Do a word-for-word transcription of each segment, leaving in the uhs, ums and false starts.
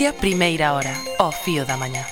Galicia, primeira hora, ao fío da mañá.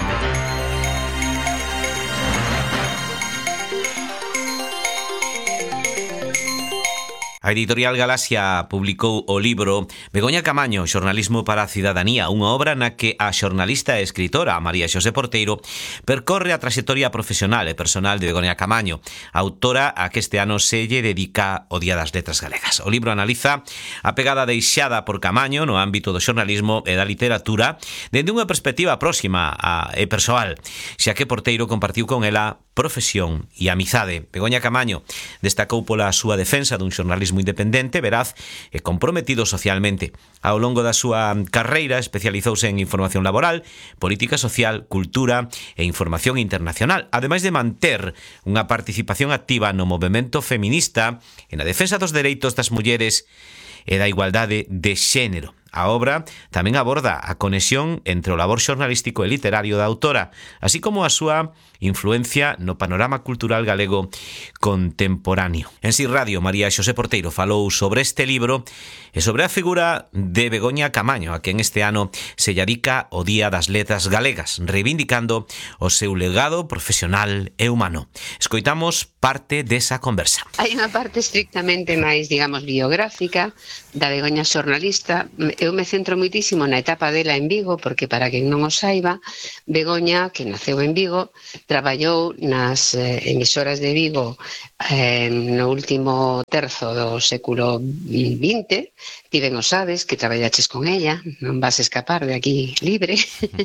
A editorial Galaxia publicou o libro Begoña Camaño, xornalismo para a cidadanía, unha obra na que a xornalista e escritora María Xosé Porteiro percorre a traxectoria profesional e personal de Begoña Camaño, autora a que este ano se lle dedica o Día das Letras Galegas. O libro analiza a pegada deixada por Camaño no ámbito do xornalismo e da literatura dende unha perspectiva próxima a, e persoal, xa que Porteiro compartiu con ela profesión e amizade. Begoña Camaño destacou pola súa defensa dun xornalismo independente, veraz e comprometido socialmente. Ao longo da súa carreira especializouse en información laboral, política social, cultura e información internacional, ademais de manter unha participación activa no movemento feminista e na defensa dos dereitos das mulleres e da igualdade de xénero. A obra tamén aborda a conexión entre o labor xornalístico e literario da autora, así como a súa influencia no panorama cultural galego contemporáneo. En Si Radio, María Xosé Porteiro falou sobre este libro e sobre a figura de Begoña Camaño, a quen este ano se dedica o Día das Letras Galegas, reivindicando o seu legado profesional e humano. Escoitamos parte desa conversa. Hai unha parte estrictamente máis, digamos, biográfica da Begoña xornalista. Eu me centro moitísimo na etapa dela en Vigo, porque para quen non o saiba, Begoña, que naceu en Vigo, traballou nas eh, emisoras de Vigo eh, no último terzo do século vinte. Ti ben o sabes, que traballaches con ella, non vas a escapar de aquí libre,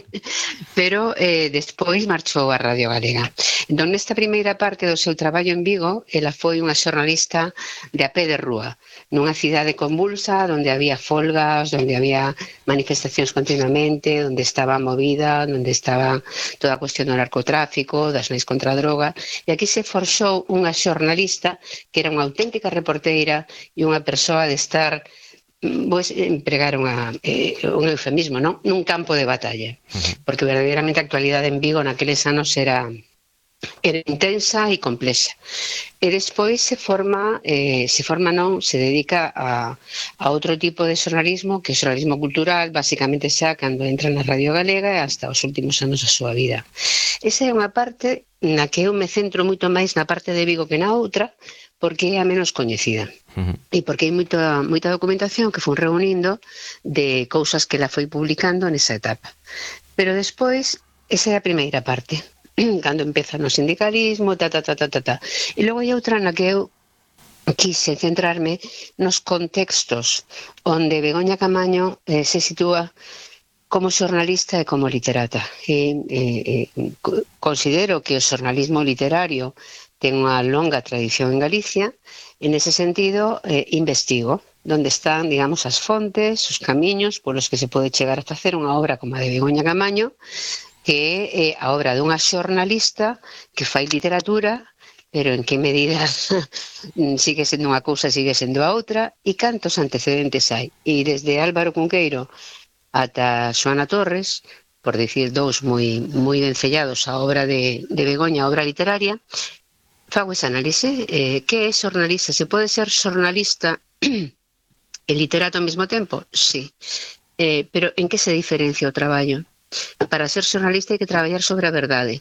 pero eh, despois marchou a Radio Galega. Entón, nesta primeira parte do seu traballo en Vigo, ela foi unha xornalista de a pé de rúa, nunha cidade convulsa, onde había folgas, onde había manifestacións continuamente, onde estaba movida, onde estaba toda a cuestión do narcotráfico, das leis contra a droga, e aquí se forxou unha xornalista que era unha auténtica reporteira e unha persoa de estar, pois, empregar unha, eh, un eufemismo, non? Nun campo de batalla, porque verdadeiramente a actualidade en Vigo naqueles anos era era intensa e complexa. E despois se forma, eh, se forma non, se dedica a, a outro tipo de xornalismo, que é xornalismo cultural, basicamente xa cando entra na Radio Galega e hasta os últimos anos da súa vida. Esa é unha parte na que eu me centro moito máis na parte de Vigo que na outra, porque é a menos coñecida. Uh-huh. E porque hai moita, moita documentación que fun reunindo de cousas que ela foi publicando nesa etapa. Pero despois, esa é a primeira parte, cando empeza no sindicalismo, ta, ta, ta, ta, ta, ta. E logo hai outra na que eu quise centrarme nos contextos onde Begoña Camaño eh, se sitúa como xornalista e como literata. E, eh, eh, considero que o xornalismo literario ten unha longa tradición en Galicia, e nese sentido eh, investigo onde están, digamos, as fontes, os camiños polos que se pode chegar a facer unha obra como a de Begoña Camaño, que é a obra dunha xornalista que fai literatura, pero en que medida sigue sendo unha cousa, sigue sendo a outra, e cantos antecedentes hai. E desde Álvaro Cunqueiro ata Xoana Torres, por dicir dous moi moi vencellados a obra de, de Begoña, a obra literaria, fago esa análise. Eh, que é xornalista? Se pode ser xornalista e literato ao mesmo tempo? Sí. Eh, pero en que se diferencia o traballo? Para ser xornalista hai que traballar sobre a verdade.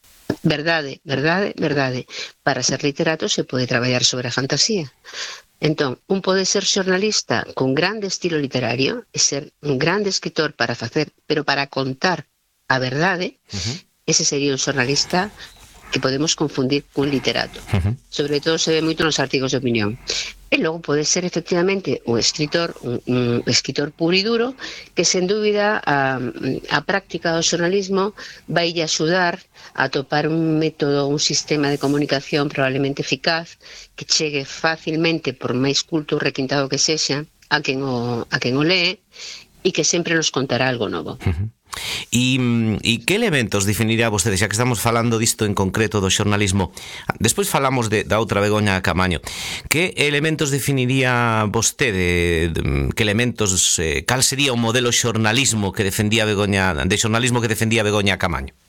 Verdade, verdade, verdade. Para ser literato se pode traballar sobre a fantasía. Entón, un pode ser xornalista con grande estilo literario e ser un grande escritor para facer, pero para contar a verdade, uh-huh. Ese sería un xornalista que podemos confundir cun literato. Uh-huh. Sobre todo se ve moito nos artigos de opinión. E logo pode ser efectivamente un escritor, un, un escritor puro e duro, que sen dúbida a, a práctica do xornalismo vai lle axudar a topar un método, un sistema de comunicación probablemente eficaz, que chegue facilmente, por máis culto ou requintado que sexa, a quen o, a quen o lee, e que sempre nos contará algo novo. Uh-huh. E, e que elementos definiría vostede, xa que estamos falando disto en concreto do xornalismo? Despois falamos de, da outra Begoña Camaño. Que elementos definiría vostede? Que elementos, eh, cal sería o modelo xornalismo que defendía Begoña, de xornalismo que defendía Begoña Camaño?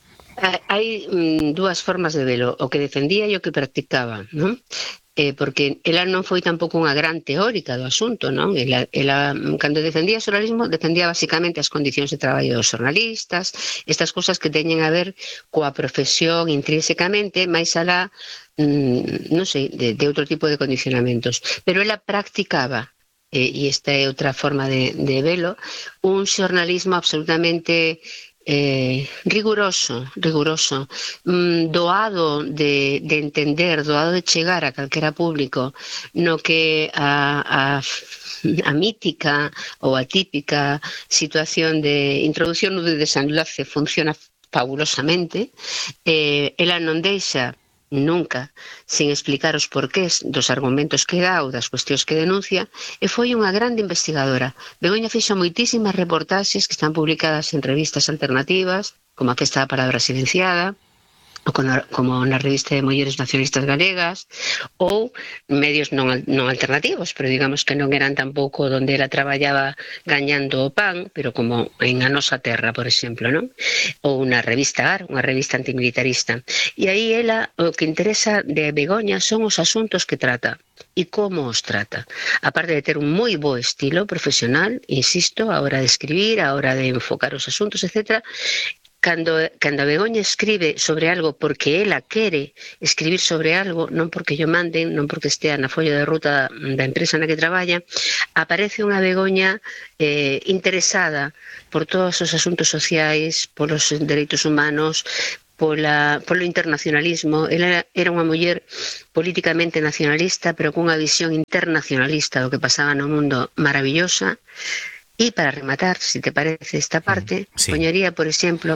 Hai mm, dúas formas de velo, o que defendía e o que practicaba, non? Eh, porque ela non foi tampouco unha gran teórica do asunto, non? Ela, ela cando defendía o xornalismo, defendía basicamente as condicións de traballo dos xornalistas, estas cousas que teñen a ver coa profesión intrínsecamente, máis alá, mm, non sei, de, de outro tipo de condicionamentos. Pero ela practicaba, eh, e esta é outra forma de, de velo, un xornalismo absolutamente eh, riguroso, riguroso, mm, doado de, de entender, doado de chegar a calquera público, no que a, a, a mítica ou a típica situación de introducción no de desenlace funciona fabulosamente. Eh, ela non deixa nunca sin explicar os porqués dos argumentos que dá ou das cuestións que denuncia, e foi unha grande investigadora. Begoña fixo moitísimas reportaxes que están publicadas en revistas alternativas, como a Festa da Palabra Silenciada, ou como na revista de Mulleres Nacionalistas Galegas, ou medios non, non alternativos, pero digamos que non eran tampouco onde ela traballaba gañando o pan, pero como en A Nosa Terra, por exemplo, non? Ou na revista Ar, unha revista antimilitarista. E aí ela, o que interesa de Begoña son os asuntos que trata e como os trata. Aparte de ter un moi bo estilo profesional, insisto, a hora de escribir, a hora de enfocar os asuntos, etcétera, Cando, cando a Begoña escribe sobre algo porque ela quere escribir sobre algo, non porque yo manden, non porque estea na folla de ruta da empresa na que traballa, aparece unha Begoña eh, interesada por todos os asuntos sociais, polos dereitos humanos, pola, polo internacionalismo. Ela era unha muller políticamente nacionalista, pero cunha visión internacionalista do que pasaba no mundo maravillosa. E para rematar, se te parece esta parte, sí, poñería, por exemplo,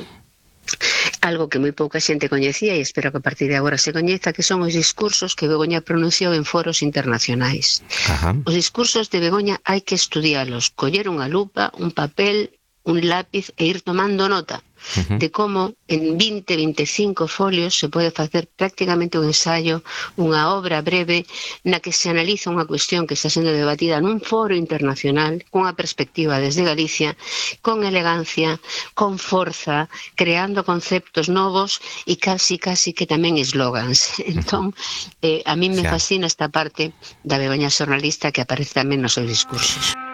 algo que moi pouca xente coñecía e espero que a partir de agora se coñeza, que son os discursos que Begoña pronunciou en foros internacionais. Ajá. Os discursos de Begoña hai que estudialos, coller unha lupa, un papel, un lápiz e ir tomando nota uh-huh. de como en vinte, veinticinco folios se pode facer prácticamente un ensayo, unha obra breve na que se analiza unha cuestión que está sendo debatida nun foro internacional cunha perspectiva desde Galicia, con elegancia, con forza, creando conceptos novos e casi, casi que tamén eslogans. Entón, eh, a mí me fascina esta parte da Begoña xornalista que aparece tamén nos seus discursos.